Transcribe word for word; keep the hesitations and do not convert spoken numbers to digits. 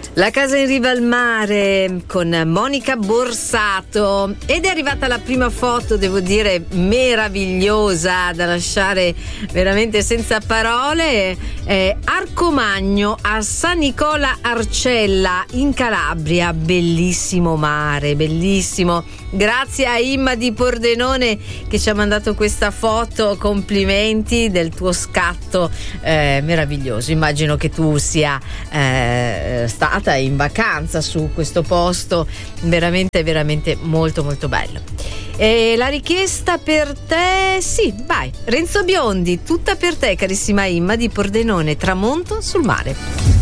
La casa in riva al mare con Monica Borsato, ed è arrivata la prima foto, devo dire meravigliosa, da lasciare veramente senza parole. eh, Arcomagno a San Nicola Arcella in Calabria, bellissimo mare, bellissimo. Grazie a Imma di Pordenone che ci ha mandato questa foto, complimenti del tuo scatto eh, meraviglioso. Immagino che tu sia eh, stata in vacanza su questo posto, veramente veramente molto molto bello. E la richiesta per te, sì, vai, Renzo Biondi, tutta per te carissima Imma di Pordenone, Tramonto sul mare.